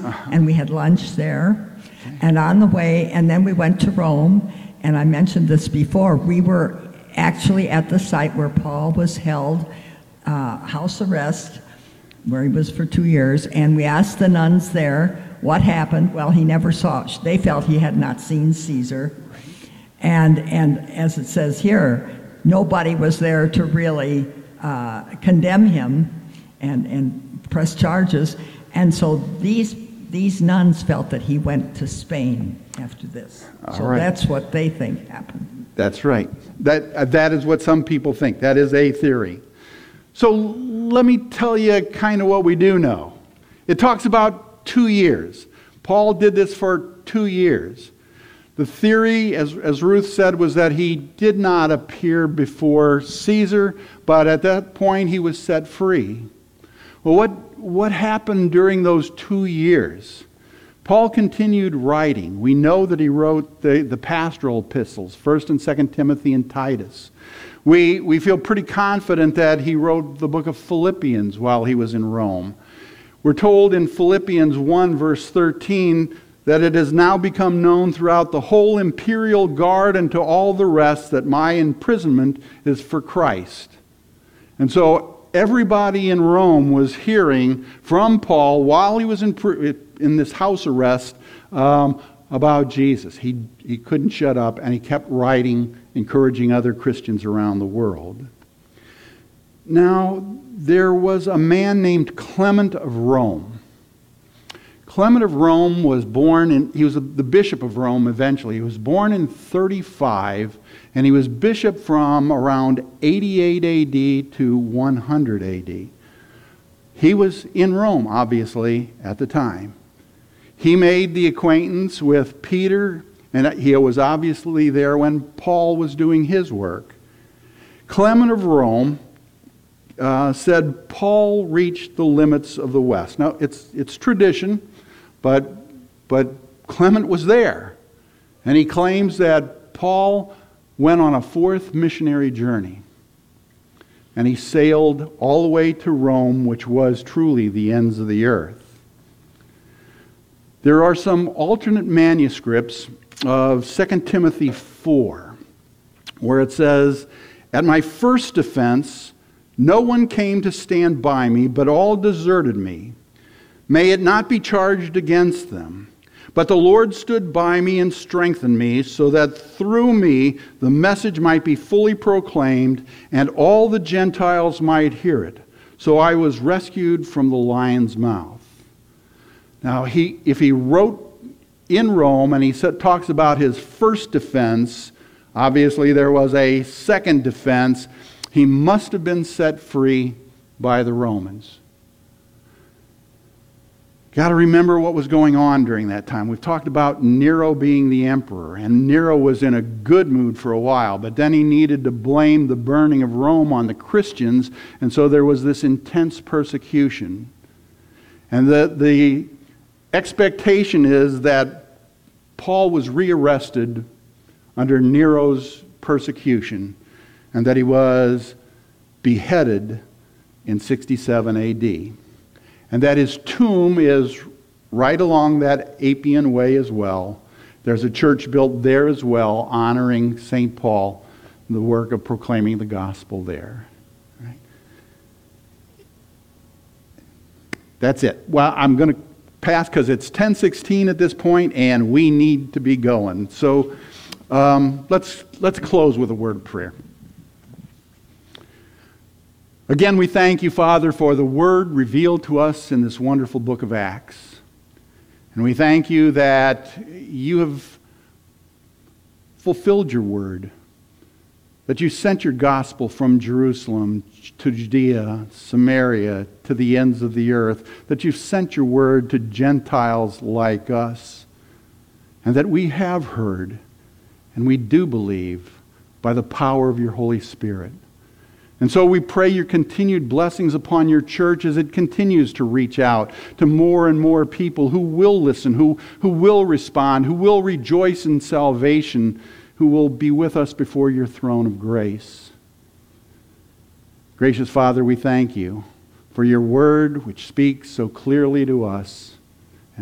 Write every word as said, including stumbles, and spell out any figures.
uh-huh. and we had lunch there. Okay. And on the way, and then we went to Rome, and I mentioned this before, we were actually at the site where Paul was held, uh, house arrest, where he was for two years, and we asked the nuns there what happened. Well, he never saw, they felt he had not seen Caesar. And, and as it says here, nobody was there to really uh, condemn him and, and press charges. And so these, these nuns felt that he went to Spain after this. All so right. That's what they think happened. That's right. That, uh, that is what some people think. That is a theory. So let me tell you kind of what we do know. It talks about two years. Paul did this for two years. The theory, as, as Ruth said, was that he did not appear before Caesar, but at that point he was set free. Well, what, what happened during those two years? Paul continued writing. We know that he wrote the, the pastoral epistles, First and Second Timothy and Titus. We, we feel pretty confident that he wrote the book of Philippians while he was in Rome. We're told in Philippians one, verse thirteen, that it has now become known throughout the whole imperial guard and to all the rest that my imprisonment is for Christ. And so everybody in Rome was hearing from Paul while he was in, in this house arrest um, about Jesus. He, he couldn't shut up, and he kept writing, encouraging other Christians around the world. Now, there was a man named Clement of Rome. Clement of Rome was born in, he was the bishop of Rome eventually. He was born in thirty-five, and he was bishop from around eighty-eight A D to one hundred A D. He was in Rome, obviously, at the time. He made the acquaintance with Peter, and he was obviously there when Paul was doing his work. Clement of Rome uh, said Paul reached the limits of the West. Now, it's, it's tradition, but, but Clement was there. And he claims that Paul went on a fourth missionary journey. And he sailed all the way to Rome, which was truly the ends of the earth. There are some alternate manuscripts of Second Timothy four, where it says, "At my first defense, no one came to stand by me, but all deserted me. May it not be charged against them. But the Lord stood by me and strengthened me, so that through me the message might be fully proclaimed, and all the Gentiles might hear it. So I was rescued from the lion's mouth." Now, he, if he wrote in Rome, and he said, talks about his first defense, obviously there was a second defense. He must have been set free by the Romans. Got to remember what was going on during that time. We've talked about Nero being the emperor, and Nero was in a good mood for a while, but then he needed to blame the burning of Rome on the Christians, and so there was this intense persecution. And the, the expectation is that Paul was rearrested under Nero's persecution, and that he was beheaded in sixty-seven A D And that his tomb is right along that Appian Way as well. There's a church built there as well, honoring Saint Paul, the work of proclaiming the gospel there. Right? That's it. Well, I'm going to pass because it's ten sixteen at this point, and we need to be going. So um, let's let's close with a word of prayer. Again, we thank you, Father, for the word revealed to us in this wonderful book of Acts. And we thank you that you have fulfilled your word, that you sent your gospel from Jerusalem to Judea, Samaria, to the ends of the earth, that you've sent your word to Gentiles like us, and that we have heard, and we do believe by the power of your Holy Spirit. And so we pray your continued blessings upon your church as it continues to reach out to more and more people who will listen, who, who will respond, who will rejoice in salvation, who will be with us before your throne of grace. Gracious Father, we thank you for your word which speaks so clearly to us.